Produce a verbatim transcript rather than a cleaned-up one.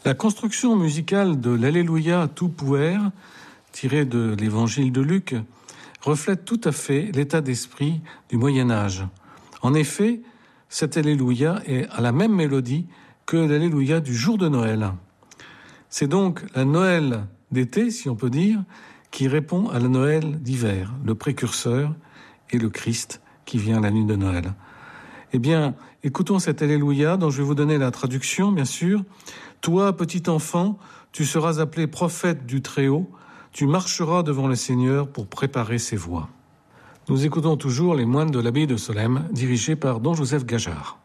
La construction musicale de l'Alléluia tout puer, tirée de l'évangile de Luc, reflète tout à fait l'état d'esprit du Moyen-Âge. En effet, cet Alléluia est à la même mélodie que l'Alléluia du jour de Noël. C'est donc la Noël d'été, si on peut dire, qui répond à la Noël d'hiver, le précurseur et le Christ qui vient la nuit de Noël. Eh bien, écoutons cet Alléluia dont je vais vous donner la traduction, bien sûr. « Toi, petit enfant, tu seras appelé prophète du Très-Haut, tu marcheras devant le Seigneur pour préparer ses voies. » Nous écoutons toujours les moines de l'abbaye de Solesmes, dirigés par don Joseph Gajard.